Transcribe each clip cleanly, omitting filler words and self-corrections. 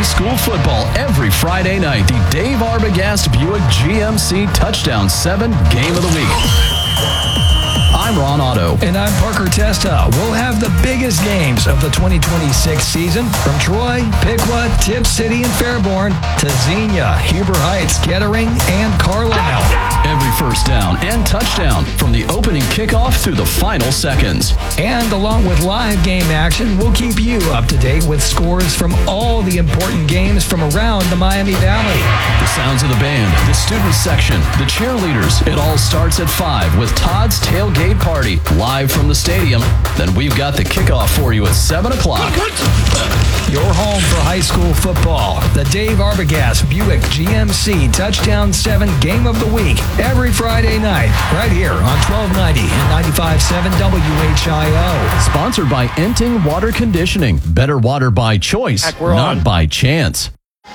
high school football every Friday night. The Dave Arbogast Buick GMC Touchdown 7 Game of the Week. I'm Ron Otto. And I'm Parker Testa. We'll have the biggest games of the 2026 season from Troy, Piqua, Tipp City, and Fairborn to Xenia, Huber Heights, Kettering, and Carlisle. Every first down and touchdown from the opening kickoff through the final seconds. And along with live game action, we'll keep you up to date with scores from all the important games from around the Miami Valley. The sounds of the band, the student section, the cheerleaders. It all starts at 5 with Todd's Tailgate Party live from the stadium. Then we've got the kickoff for you at 7 o'clock. Your home for high school football. The Dave Arbogast Buick GMC Touchdown 7 Game of the Week. Every Friday night, right here on 1290 and 95.7 WHIO. Sponsored by Enting Water Conditioning. Better water by choice, not by chance.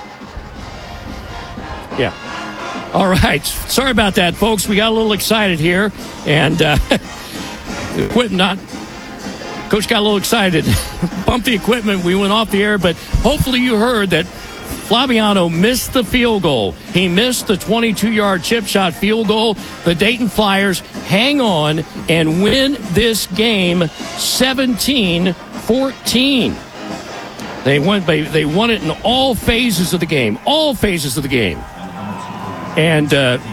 Yeah. All right. Sorry about that, folks. We got a little excited here. And Coach got a little excited. Bumped the equipment. We went off the air. But hopefully you heard that Flaviano missed the field goal. He missed the 22-yard chip shot field goal. The Dayton Flyers hang on and win this game 17-14. They won it in all phases of the game. All phases of the game. And,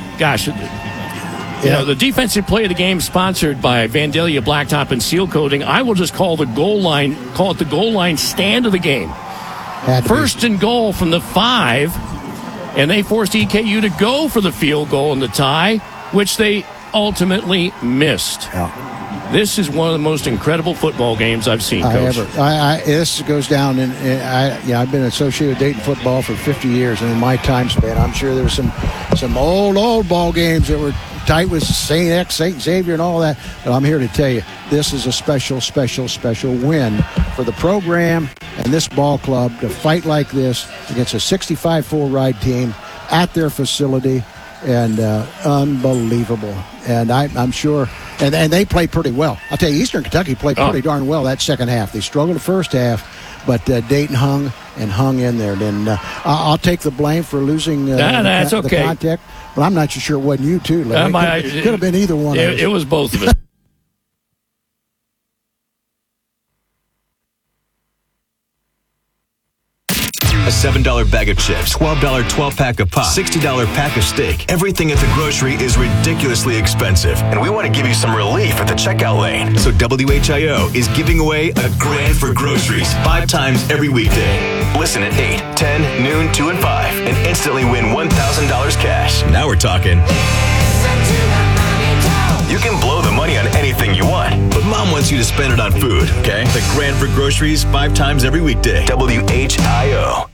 the defensive play of the game sponsored by Vandalia Blacktop and Seal Coating. I will just call it the goal line stand of the game. First and goal from the 5, and they forced EKU to go for the field goal in the tie, which they ultimately missed. Yeah. This is one of the most incredible football games I've seen, Coach. This goes down, I've been associated with Dayton football for 50 years, and in my time span, I'm sure there were some old ball games that were tight with St. Xavier and all that. But I'm here to tell you, this is a special, special, special win for the program and this ball club to fight like this against a 65-4 ride team at their facility. And unbelievable. And I'm sure, and they played pretty well. I'll tell you, Eastern Kentucky played pretty darn well that second half. They struggled the first half, but Dayton hung in there. And I'll take the blame for losing the contact, but I'm not sure it wasn't you too, Larry. It could have been either one of us. It was both of us. A $7 bag of chips, $12 12-pack of pop, $60 pack of steak. Everything at the grocery is ridiculously expensive, and we want to give you some relief at the checkout lane. So WHIO is giving away $1,000 for groceries 5 times every weekday. Listen at 8, 10, noon, 2, and 5, and instantly win $1,000 cash. Now we're talking. You can blow the money on anything you want, but Mom wants you to spend it on food, okay? $1,000 for groceries 5 times every weekday. WHIO.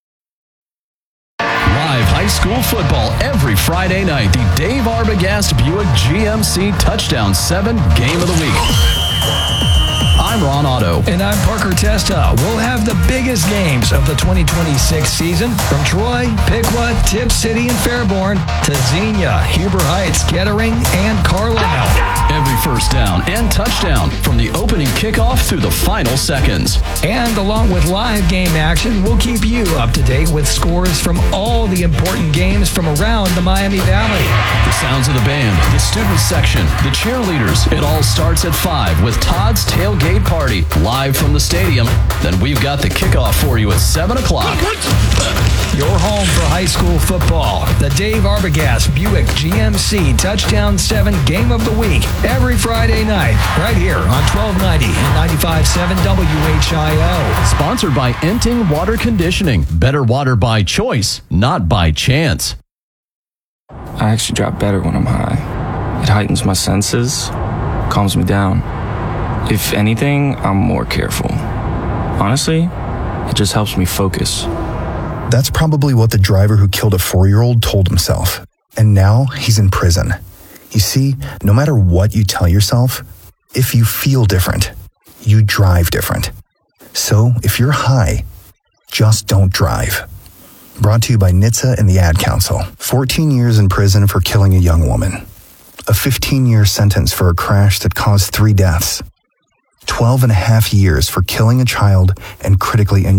Live high school football every Friday night. The Dave Arbogast Buick GMC Touchdown 7 Game of the Week. I'm Ron Otto. And I'm Parker Testa. We'll have the biggest games of the 2026 season from Troy, Piqua, Tipp City, and Fairborn to Xenia, Huber Heights, Kettering, and Carlisle. Every first down and touchdown from the opening kickoff through the final seconds. And along with live game action, we'll keep you up to date with scores from all the important games from around the Miami Valley. The sounds of the band, the student section, the cheerleaders. It all starts at 5 with Todd's Tailgate Party live from the stadium. Then we've got the kickoff for you at 7 o'clock. Your home for high school football. The Dave Arbogast Buick GMC Touchdown 7 Game of the Week. Every Friday night, right here on 1290 and 95.7 WHIO. Sponsored by Enting Water Conditioning. Better water by choice, not by chance. I actually drop better when I'm high. It heightens my senses, calms me down. If anything, I'm more careful. Honestly, it just helps me focus. That's probably what the driver who killed a 4-year-old told himself. And now he's in prison. You see, no matter what you tell yourself, if you feel different, you drive different. So if you're high, just don't drive. Brought to you by NHTSA and the Ad Council. 14 years in prison for killing a young woman. A 15-year sentence for a crash that caused 3 deaths. 12 and a half years for killing a child and critically injuring